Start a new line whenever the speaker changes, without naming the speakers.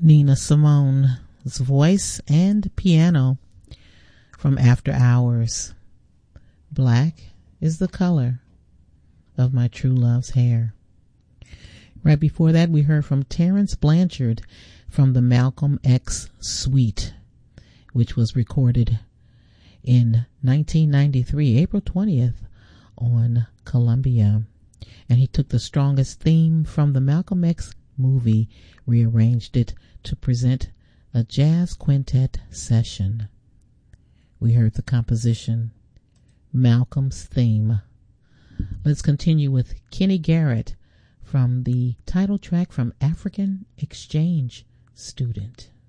Nina Simone's voice and piano from After Hours. Black is the color of my true love's hair. Right before that, we heard from Terence Blanchard from the Malcolm X Suite, which was recorded in 1993, April 20th, on Columbia. And he took the strongest theme from the Malcolm X movie, rearranged it to present a jazz quintet session. We heard the composition, Malcolm's Theme. Let's continue with Kenny Garrett from the title track from African Exchange Student.